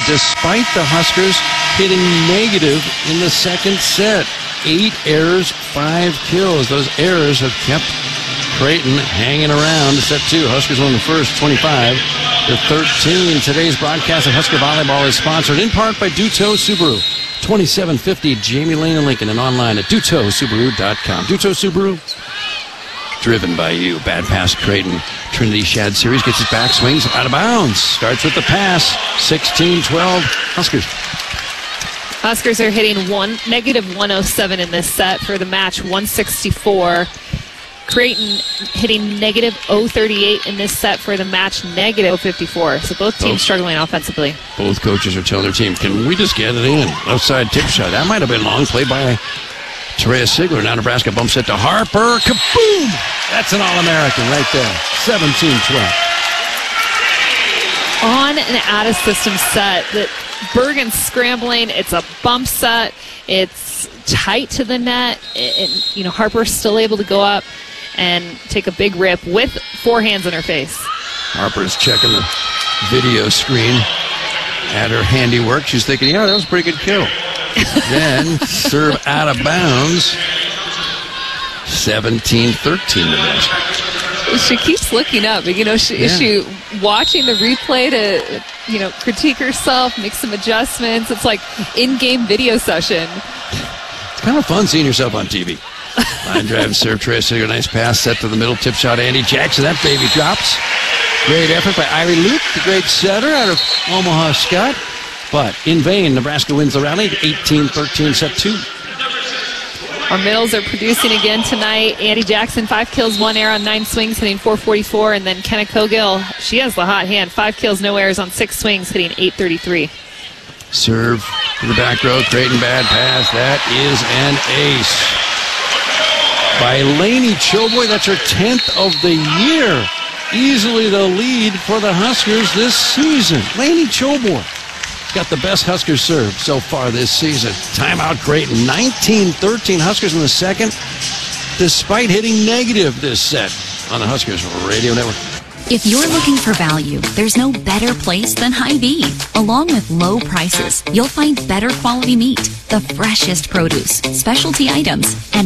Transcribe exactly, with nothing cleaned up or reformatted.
despite the Huskers hitting negative in the second set. Eight errors, five kills. Those errors have kept Creighton hanging around. Set two, Huskers won the first, twenty-five to thirteen. Today's broadcast of Husker Volleyball is sponsored in part by Duto Subaru. twenty-seven fifty Jamie Lane in Lincoln and online at duto subaru dot com. Duto Subaru, driven by you. Bad pass, Creighton. Trinity Shad Series gets his back swings out of bounds. Starts with the pass. sixteen twelve. Huskers. Huskers are hitting one negative one oh seven in this set for the match, one sixty-four. Creighton hitting negative oh thirty-eight in this set for the match, negative oh fifty-four. So both teams both, struggling offensively. Both coaches are telling their team, can we just get it in? Outside tip shot. That might have been long. Played by Terea Sigler. Now Nebraska bumps it to Harper. Kaboom! That's an All-American right there. seventeen twelve. On and out of system set. The Bergen's scrambling. It's a bump set. It's tight to the net. It, it, you know, Harper's still able to go up and take a big rip with four hands in her face. Harper's checking the video screen at her handiwork. She's thinking, yeah, that was a pretty good kill. Then serve out of bounds. seventeen thirteen Nebraska. She keeps looking up. You know, she, yeah. is she watching the replay to, you know, critique herself, make some adjustments? It's like in-game video session. It's kind of fun seeing yourself on T V. Line drive, serve, Terea Sigler, nice pass, set to the middle, tip shot, Andy Jackson. That baby drops. Great effort by Irie Luke, the great setter out of Omaha Scott. But in vain, Nebraska wins the rally, eighteen thirteen, set two. Our middles are producing again tonight. Andy Jackson, five kills, one error on nine swings, hitting four forty-four. And then Kenna Cogill, she has the hot hand. Five kills, no errors on six swings, hitting eight thirty-three. Serve to the back row, Creighton, bad pass. That is an ace by Lainey Choboy. That's her tenth of the year. Easily the lead for the Huskers this season. Lainey Choboy got the best Huskers serve so far this season. Timeout, Creighton. nineteen thirteen Huskers in the second, despite hitting negative this set on the Huskers Radio Network. If you're looking for value, there's no better place than Hy-Vee. Along with low prices, you'll find better quality meat, the freshest produce, specialty items, and